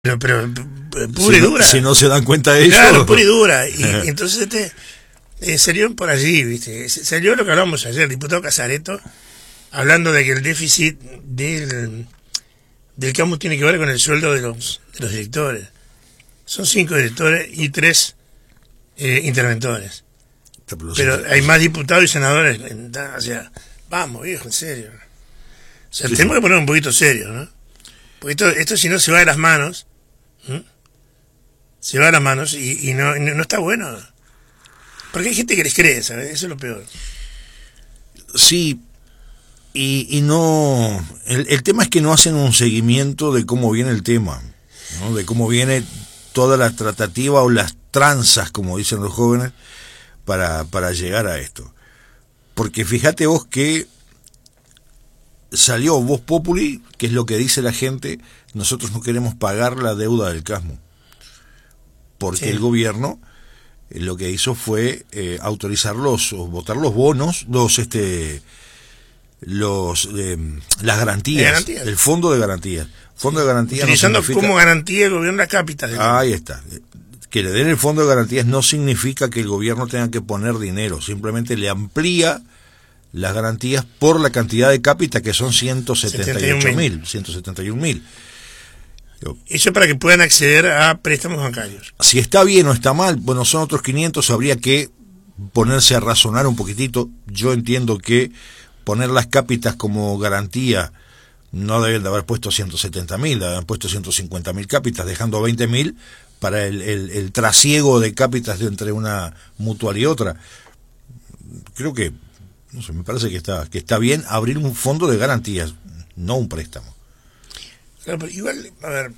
pero pura y dura. Si no se dan cuenta de Claro, eso. pura y dura. Y entonces salió por allí, ¿viste? Salió lo que hablamos ayer, el diputado Casareto, hablando de que el déficit del campus tiene que ver con el sueldo de los directores. Son 5 directores y 3 interventores. Pero hay más diputados y senadores. O sea, vamos, viejo, en serio. O sea, tenemos que poner un poquito serio, ¿no? Porque esto si no se va de las manos, se va de las manos y no está bueno. Porque hay gente que les cree, ¿sabes? Eso es lo peor. Sí, y no... El tema es que no hacen un seguimiento de cómo viene el tema, ¿no? De cómo viene toda la tratativa o las tranzas, como dicen los jóvenes, para llegar a esto. Porque fíjate vos que salió Voz Populi, que es lo que dice la gente: nosotros no queremos pagar la deuda del Casmo, porque el gobierno lo que hizo fue autorizar o votar los bonos, las garantías, el fondo de garantías. Utilizando no como garantía el gobierno las cápitas. Ahí está. Que le den el fondo de garantías no significa que el gobierno tenga que poner dinero, simplemente le amplía las garantías por la cantidad de cápita, que son 171.000. Eso para que puedan acceder a préstamos bancarios. Si está bien o está mal, bueno, son otros 500, habría que ponerse a razonar un poquitito. Yo entiendo que poner las cápitas como garantía, no deben de haber puesto 170.000, haber puesto 150.000 cápitas, dejando 20.000 para el trasiego de cápitas entre una mutual y otra. Creo que, no sé, me parece que está bien abrir un fondo de garantías, no un préstamo. Claro, pero igual, a ver,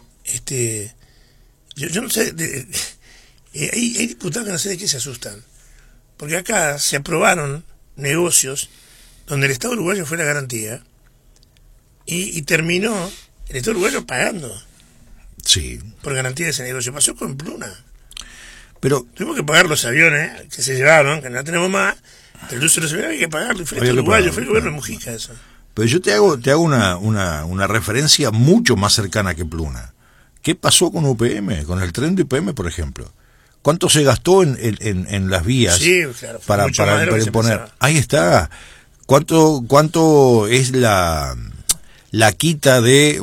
yo no sé, hay diputados que no sé de qué se asustan, porque acá se aprobaron negocios donde el Estado uruguayo fue la garantía y terminó el Estado uruguayo pagando por garantía de ese negocio. Pasó con Pluna. Pero tuvimos que pagar los aviones que se llevaron, que no tenemos más, pero el uso de los aviones hay que pagarlo, y fue el Estado uruguayo, fue el gobierno de Mujica eso. Pero yo te hago una referencia mucho más cercana que Pluna. ¿Qué pasó con UPM, con el tren de UPM, por ejemplo? ¿Cuánto se gastó en las vías para poner? Ahí está. ¿Cuánto es la quita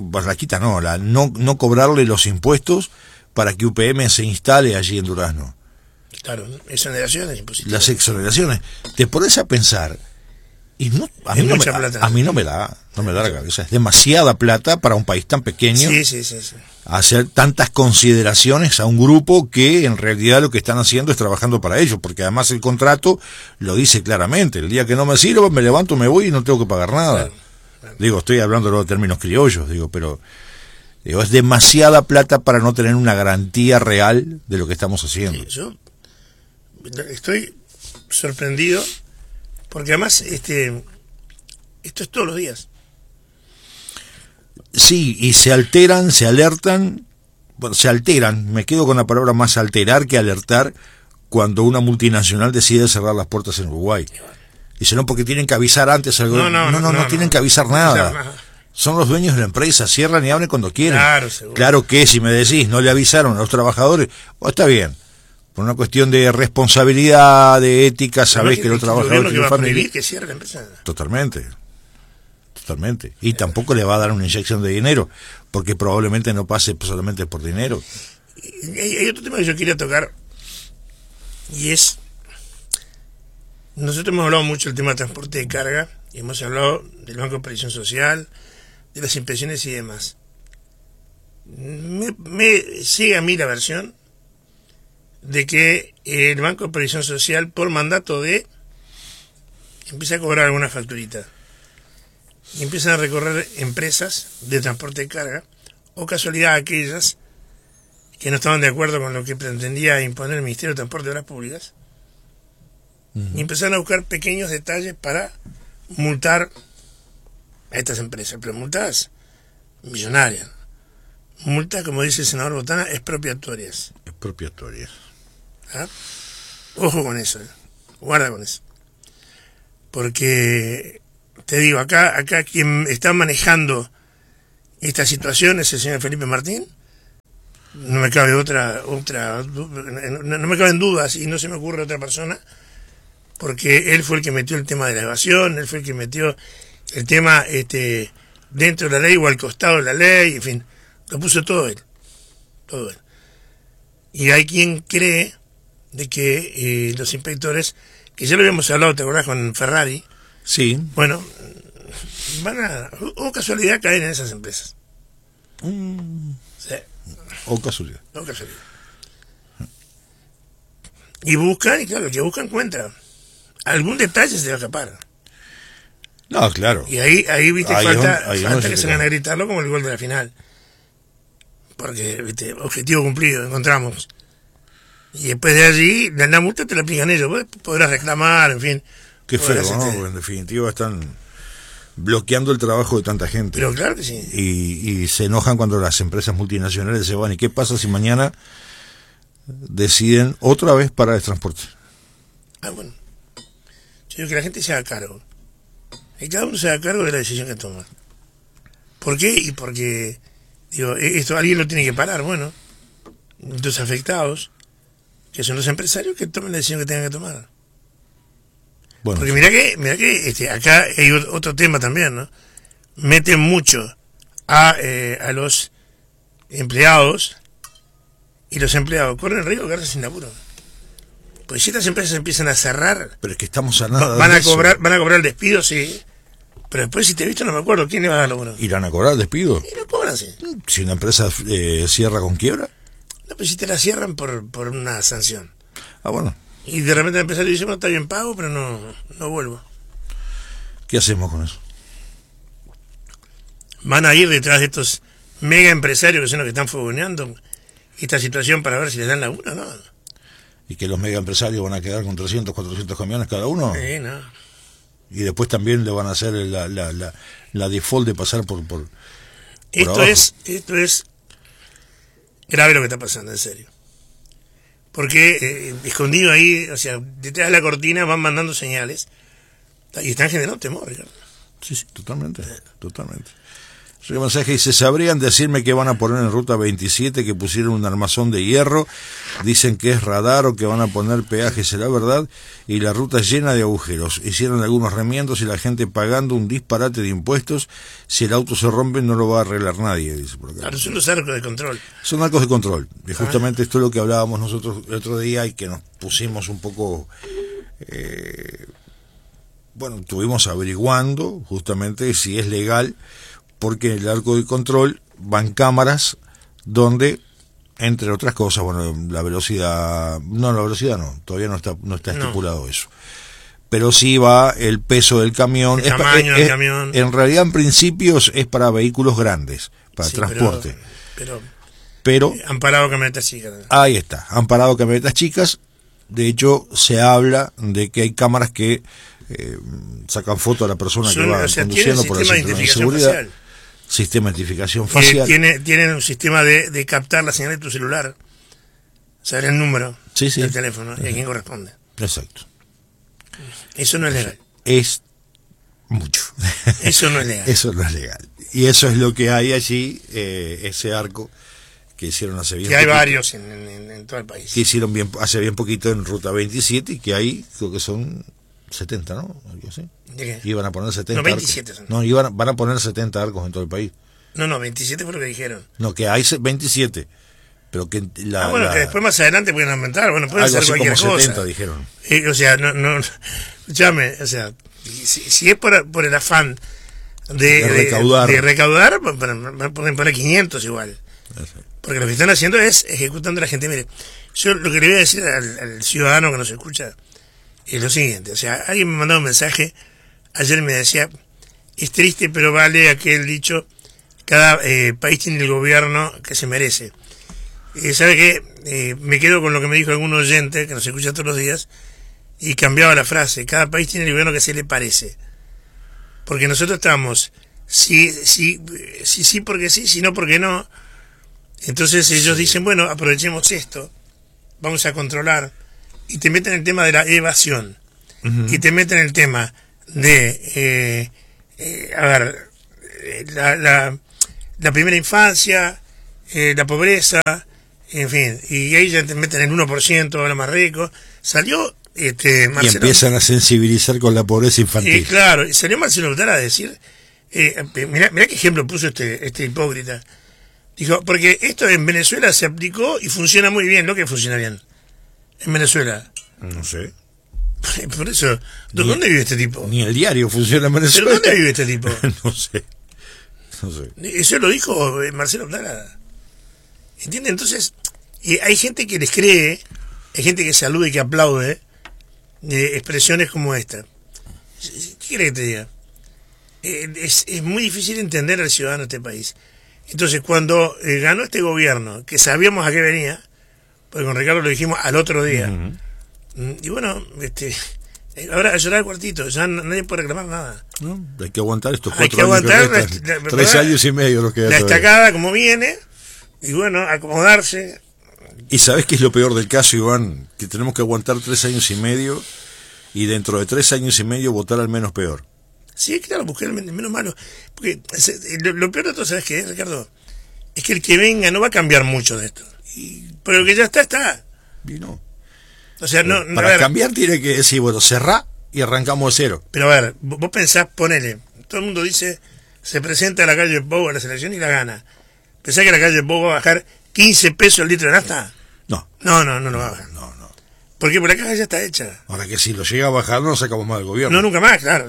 no cobrarle los impuestos para que UPM se instale allí en Durazno? Claro, exoneraciones impositivas. Las exoneraciones. Te pones a pensar, y a mí no me da la cabeza. Es demasiada plata para un país tan pequeño. Sí. Hacer tantas consideraciones a un grupo que en realidad lo que están haciendo es trabajando para ellos, porque además el contrato lo dice claramente: el día que no me sirva me levanto, me voy y no tengo que pagar nada. Claro. Digo, estoy hablando de términos criollos, pero es demasiada plata para no tener una garantía real de lo que estamos haciendo. Sí, yo estoy sorprendido, porque además esto es todos los días. Sí, y se alertan, me quedo con la palabra más alterar que alertar, cuando una multinacional decide cerrar las puertas en Uruguay. Dice, no, porque tienen que avisar antes al gobierno. No tienen que avisar nada. Son los dueños de la empresa, cierran y abren cuando quieren. Claro que si me decís, no le avisaron a los trabajadores, está bien. Por una cuestión de responsabilidad, de ética, sabés que los trabajadores tienen familia. Que cierre la empresa. Totalmente. Y tampoco le va a dar una inyección de dinero, porque probablemente no pase solamente por dinero. Hay otro tema que yo quería tocar, y es, nosotros hemos hablado mucho del tema de transporte de carga, y hemos hablado del Banco de Previsión Social, de las impresiones y demás. Me sigue a mí la versión de que el Banco de Previsión Social, por mandato empieza a cobrar alguna facturita. Y empiezan a recorrer empresas de transporte de carga, o casualidad aquellas que no estaban de acuerdo con lo que pretendía imponer el Ministerio de Transporte y Obras Públicas, y empezaron a buscar pequeños detalles para multar a estas empresas, pero multas millonarias, multas, como dice el senador Botana, expropiatorias. ¿Ah? Ojo con eso, guarda con eso, porque te digo, acá quien está manejando esta situación es el señor Felipe Martín, no me cabe no me caben dudas y no se me ocurre otra persona, porque él fue el que metió el tema de la evasión, él fue el que metió el tema dentro de la ley o al costado de la ley, en fin, lo puso todo él. Y hay quien cree de que los inspectores, que ya lo habíamos hablado, ¿te acordás con Ferrari? Sí. Bueno, o casualidad, caer en esas empresas. Sí. O casualidad. Y buscan, y claro, el que busca encuentra. Algún detalle se va a escapar. No, claro. Y ahí viste, falta no que se van a gritarlo como el gol de la final. Porque, viste, objetivo cumplido, encontramos. Y después de allí, la multa te la aplican ellos. Vos podrás reclamar, en fin. Qué feo, ¿no? Porque en definitiva están bloqueando el trabajo de tanta gente. Pero claro que sí. Y se enojan cuando las empresas multinacionales se van. ¿Y qué pasa si mañana deciden otra vez parar el transporte? Bueno. Yo digo que la gente se haga cargo. Y cada uno se haga cargo de la decisión que toma. ¿Por qué? Y porque, digo, esto alguien lo tiene que parar. Bueno, los afectados, que son los empresarios, que tomen la decisión que tengan que tomar. Bueno, porque mira que acá hay otro tema también, ¿no? Meten mucho a los empleados, y los empleados corren el riesgo de quedarse sin laburo. Pues si estas empresas empiezan a cerrar, pero es que estamos a nada van a cobrar el despido, sí. Pero después, si te he visto, no me acuerdo quién le va a dar laburo. ¿Irán a cobrar el despido? Y no cobran, sí. Si una empresa cierra con quiebra. No, pero si te la cierran por una sanción. Bueno. Y de repente el empresario dice, bueno, está bien pago, pero no vuelvo. ¿Qué hacemos con eso? Van a ir detrás de estos mega empresarios que son los que están fogoneando esta situación para ver si les dan laburo, ¿no? ¿Y que los mega empresarios van a quedar con 300, 400 camiones cada uno? No. Y después también le van a hacer la default de pasar por esto abajo. Esto es grave lo que está pasando, en serio. Porque escondido ahí, o sea, detrás de la cortina van mandando señales y están generando temor, Ricardo. Sí, totalmente. El mensaje dice, ¿sabrían decirme qué van a poner en Ruta 27? Que pusieron un armazón de hierro, dicen que es radar o que van a poner peajes, ¿será verdad? Y la ruta es llena de agujeros. Hicieron algunos remiendos y la gente pagando un disparate de impuestos. Si el auto se rompe no lo va a arreglar nadie, dice por acá. Claro, son los arcos de control. Son arcos de control. Y justamente esto es lo que hablábamos nosotros el otro día y que nos pusimos un poco... estuvimos averiguando justamente si es legal, porque en el arco de control van cámaras donde, entre otras cosas, la velocidad no, todavía no está estipulado eso. Pero sí va el peso del camión. El tamaño del camión. En realidad, en principios, es para vehículos grandes, para transporte. Pero han parado camionetas chicas. Ahí está, han parado camionetas chicas. De hecho, se habla de que hay cámaras que sacan foto a la persona que va conduciendo por el cinturón de seguridad. Sistema de identificación facial. Tienen un sistema de captar la señal de tu celular, saber el número del teléfono y a quién corresponde. Exacto. Eso no es legal. Es mucho. Eso no es legal. Eso no es legal. Y eso es lo que hay allí, ese arco que hicieron hace bien poquito. Que hay varios en todo el país. Que hicieron hace bien poquito en Ruta 27 y que hay, creo que son 70, ¿no? Algo así. ¿De qué? Iban a poner 70 no, 27 arcos. Son. No, van a poner 70 arcos en todo el país. No, 27 fue lo que dijeron. No, que hay 27. Pero que que después más adelante pueden aumentar. Bueno, pueden algo hacer cualquier como 70 cosa. Dijeron. O sea, no escúchame, o sea, si es por el afán de recaudar, pueden poner 500 igual. Exacto. Porque lo que están haciendo es ejecutando a la gente. Mire, yo lo que le voy a decir al ciudadano que nos escucha es lo siguiente. O sea, alguien me mandó un mensaje ayer, me decía, es triste pero vale aquel dicho, cada país tiene el gobierno que se merece. ¿Sabe qué? Me quedo con lo que me dijo algún oyente que nos escucha todos los días y cambiaba la frase, cada país tiene el gobierno que se le parece. Porque nosotros estamos, sí porque sí, si no porque no. Entonces ellos dicen, bueno, aprovechemos esto, vamos a controlar, y te meten el tema de la evasión, y te meten el tema de, la primera infancia, la pobreza, En fin, y ahí ya te meten el 1% de los más ricos. Salió Y Marcelo, empiezan a sensibilizar con la pobreza infantil. claro, y salió Marcelo Urtara a decir, mirá qué ejemplo puso este hipócrita. Dijo, porque esto en Venezuela se aplicó y funciona muy bien, ¿no? Que funciona bien. En Venezuela. No sé. Por eso, ¿dónde vive este tipo? Ni el diario funciona en ¿Pero Venezuela. dónde vive este tipo? No sé. No sé. Eso lo dijo Marcelo Urtara. ¿Entiende? Entonces, hay gente que les cree, hay gente que saluda y que aplaude expresiones como esta. ¿Qué quiere que te diga? Es muy difícil entender al ciudadano de este país. Entonces, cuando ganó este gobierno, que sabíamos a qué venía, porque con Ricardo lo dijimos al otro día, y bueno, ahora a llorar el cuartito, ya nadie puede reclamar nada. No, hay que aguantar estos Hay 4 que años aguantar que restan. 3 años y medio los queda la todavía. estacada como viene, y bueno, acomodarse. ¿Y sabés qué es lo peor del caso, Iván? Que tenemos que aguantar 3 años y medio y dentro de 3 años y medio votar al menos peor. Sí, claro, buscar el menos malo. Porque lo peor de todo, ¿sabes qué es, Ricardo? Es que el que venga no va a cambiar mucho de esto. Pero el que ya está. Y no. O sea, no, a Para ver, cambiar tiene que decir, bueno, cerrá y arrancamos de cero. pero a ver, vos pensás, ponele, todo el mundo dice, se presenta a la calle Pou a la selección y la gana. ¿Pensás que la calle Pou va a bajar 15 pesos el litro de nafta? No. No lo va a bajar. No. ¿Por qué? Porque la caja ya está hecha. Ahora que si lo llega a bajar, no lo sacamos más del gobierno. No, nunca más, claro.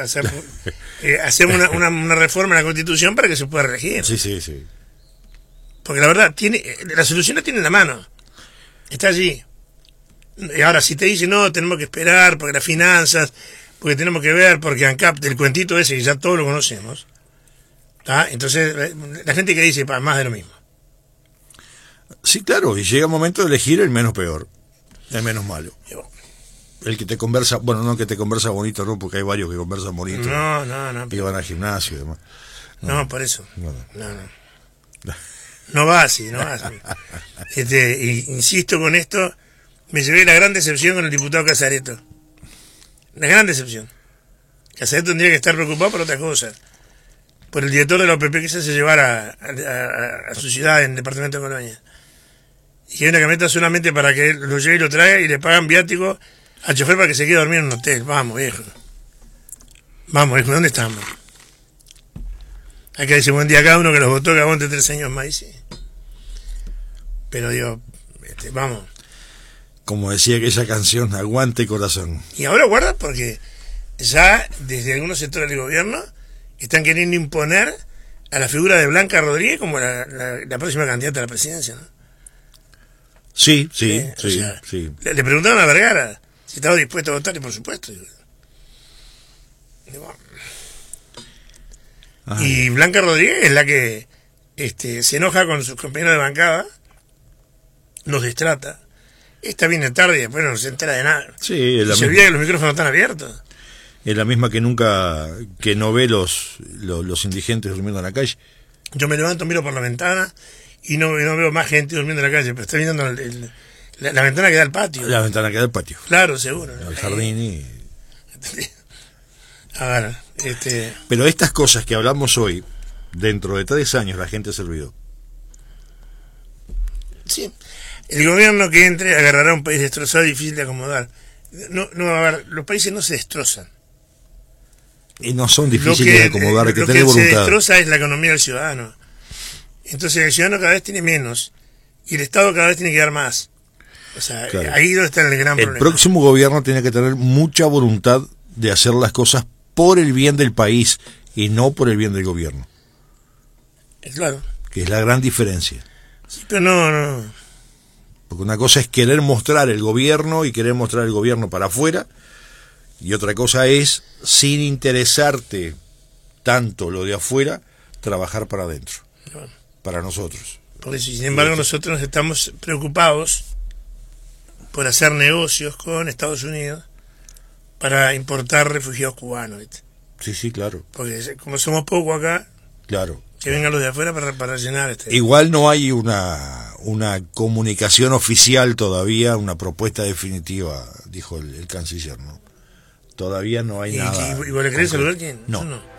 Hacer una reforma en la Constitución para que se pueda regir. Sí. Porque la verdad, la solución la tiene en la mano. Está allí. Y ahora, si te dicen, no, tenemos que esperar, porque las finanzas, porque tenemos que ver, porque ANCAP, el cuentito ese, que ya todos lo conocemos. ¿Tá? Entonces, la gente que dice, más de lo mismo. Sí, claro, y llega el momento de elegir el menos peor, el menos malo. El que te conversa, bueno, no que te conversa bonito, no, porque hay varios que conversan bonito. No. Y van al gimnasio y demás. No, por eso. No. No va así. Insisto con esto, me llevé la gran decepción con el diputado Casareto. La gran decepción. Casareto tendría que estar preocupado por otras cosas. Por el director de la OPP que se hace llevar a su ciudad, en el departamento de Colonia. Y que hay una camioneta solamente para que él lo lleve y lo traiga y le pagan viático al chofer para que se quede a dormir en un hotel. Vamos, viejo, ¿dónde estamos? Hay que decir buen día a cada uno que los votó, que aguante 3 años más, y sí. Pero digo, vamos. Como decía aquella canción, aguante corazón. Y ahora guarda porque ya desde algunos sectores del gobierno están queriendo imponer a la figura de Blanca Rodríguez como la próxima candidata a la presidencia, ¿no? Sí. Le preguntaron a Vergara si estaba dispuesto a votar, y por supuesto. Y Blanca Rodríguez es la que se enoja con sus compañeros de bancada, los destrata. Esta viene tarde y después no se entera de nada. Sí, es la se misma. olvida que los micrófonos están abiertos. Es la misma que nunca, que no ve los indigentes durmiendo en la calle. Yo me levanto, miro por la ventana y no veo más gente durmiendo en la calle, pero estoy mirando la ventana que da al patio. La ventana que da al patio. Claro, seguro. Al jardín y... A ver, Pero estas cosas que hablamos hoy, dentro de 3 años la gente se olvidó. Sí. El gobierno que entre agarrará un país destrozado y difícil de acomodar. No, a ver, los países no se destrozan. Y no son difíciles de acomodar, hay que tener Lo que se voluntad. destroza es la economía del ciudadano. Entonces el ciudadano cada vez tiene menos y el Estado cada vez tiene que dar más. O sea, Claro. ahí donde está el gran El problema. próximo gobierno tiene que tener mucha voluntad de hacer las cosas por el bien del país y no por el bien del gobierno, Claro. que es la gran diferencia. Sí, pero no. Porque una cosa es querer mostrar el gobierno y querer mostrar el gobierno para afuera, y otra cosa es, sin interesarte tanto lo de afuera, trabajar para adentro, Bueno, para nosotros. por eso, sin embargo, nosotros estamos preocupados por hacer negocios con Estados Unidos para importar refugiados cubanos, ¿viste? Sí, claro, Porque como somos pocos acá, claro. que vengan los de afuera para llenar Igual no hay una comunicación oficial todavía, una propuesta definitiva, dijo el canciller, ¿no? Todavía no hay nada. ¿Y vos le querés saludar quién? No. Yo no.